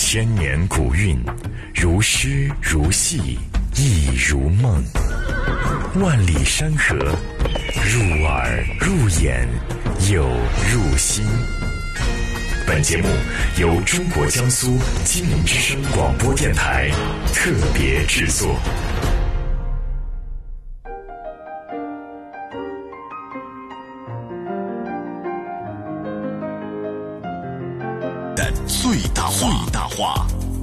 千年古韵，如诗如戏，意如梦。万里山河，入耳入眼，有入心。本节目由中国江苏金陵之声广播电台特别制作。 最大化。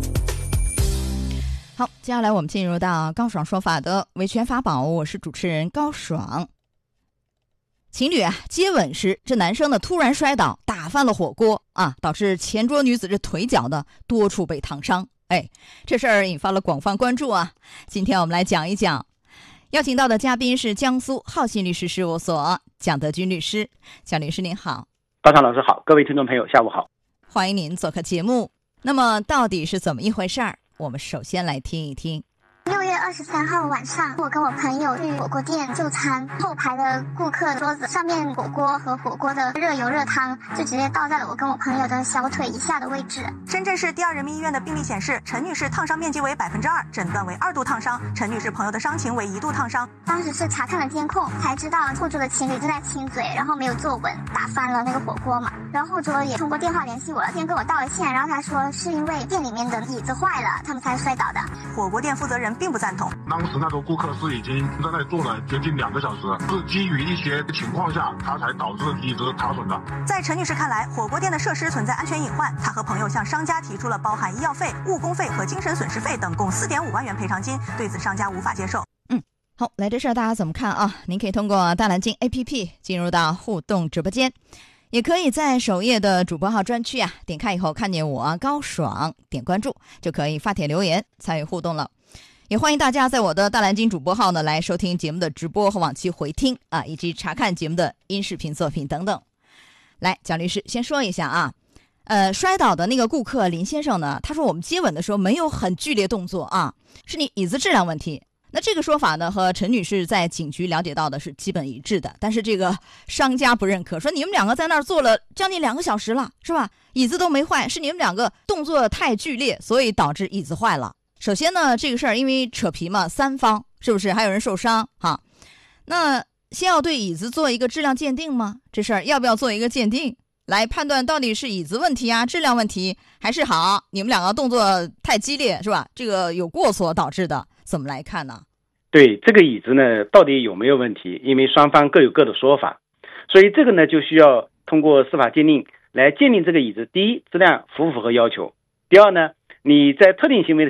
好，接下来我们进入到高爽说法的维权法宝，我是主持人高爽。情侣接吻时，这男生呢突然摔倒，打翻了火锅导致前桌女子这腿脚的多处被烫伤。这事儿引发了广泛关注啊。今天我们来讲一讲，邀请到的嘉宾是江苏浩信律师事务所蒋德军律师。蒋律师您好。 高爽老师好，各位听众朋友下午好。 欢迎您做客节目。那么到底是怎么一回事儿？我们首先来听一听。 6月23号晚上，我跟我朋友去火锅店就餐，后排的顾客桌子上面火锅和火锅的热油热汤就直接倒在了我跟我朋友的小腿以下的位置。 深圳市第二人民医院的病例显示，陈女士烫伤面积为2%，诊断为2度烫伤。陈女士朋友的伤情为1度烫伤。 当时是查看了监控，才知道后桌的情侣正在亲嘴，然后没有坐稳，打翻了那个火锅嘛。然后后桌也通过电话联系我了，先跟我道了歉，然后他说是因为店里面的椅子坏了，他们才摔倒的。 火锅店负责人并不赞同。 当时那个顾客是已经在那里坐了接近2个小时，是基于一些情况下，他才导致椅子塌损的。 在陈女士看来，火锅店的设施存在安全隐患，她和朋友向商家提出了包含医药费、误工费和精神损失费等共4.5万元赔偿金，对此商家无法接受。 好，来这事儿大家怎么看啊？您可以通过大蓝鲸 APP 进入到互动直播间，也可以在首页的主播号专区点开以后看见我高爽，点关注就可以发帖留言参与互动了。也欢迎大家在我的大蓝鲸主播号呢来收听节目的直播和往期回听以及查看节目的音视频作品等等。来，蒋律师先说一下摔倒的那个顾客林先生呢，他说我们接吻的时候没有很剧烈动作是你椅子质量问题。那这个说法呢和陈女士在警局了解到的是基本一致的，但是这个商家不认可，说你们两个在那儿坐了将近2个小时了，是吧？椅子都没坏，是你们两个动作太剧烈，所以导致椅子坏了。首先呢，这个事儿因为扯皮嘛，3方是不是还有人受伤那先要对椅子做一个质量鉴定吗？这事儿要不要做一个鉴定来判断到底是椅子问题质量问题，还是你们两个动作太激烈，是吧？这个有过错导致的，怎么来看呢？ 对，这个椅子呢到底有没有问题，因为双方各有各的说法，所以这个呢就需要通过司法鉴定来鉴定这个椅子，第一，质量符不符合要求，第二呢，你在特定行为的